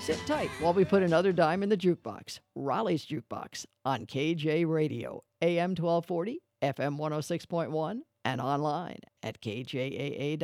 Sit tight while we put another dime in the jukebox. Raleigh's Jukebox on KJ Radio, AM 1240, FM 106.1, and online at kjaa.com.